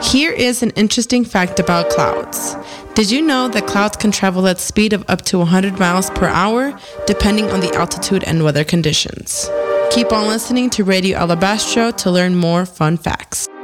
Here is an interesting fact about clouds. Did you know that clouds can travel at a speed of up to 100 miles per hour, depending on the altitude and weather conditions? Keep on listening to Radio Alabastro to learn more fun facts.